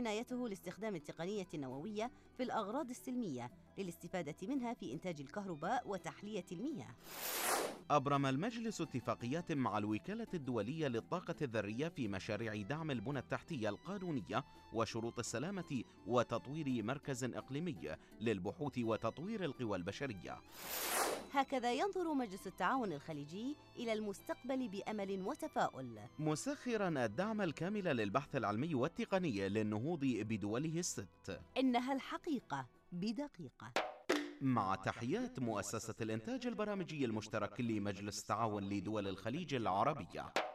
عنايته لاستخدام التقنية النووية في الأغراض السلمية للاستفادة منها في إنتاج الكهرباء وتحلية المياه. أبرم المجلس اتفاقيات مع الوكالة الدولية للطاقة الذرية في مشاريع دعم البنى التحتية القانونية وشروط السلامة وتطوير مركز إقليمي للبحوث وتطوير القوى البشرية. هكذا ينظر مجلس التعاون الخليجي إلى المستقبل بأمل وتفاؤل، مسخراً الدعم الكامل للبحث العلمي والتقني للنهوض بدوله الست. إنها الحقيقة بدقيقة. مع تحيات مؤسسة الإنتاج البرامجي المشترك لمجلس التعاون لدول الخليج العربية.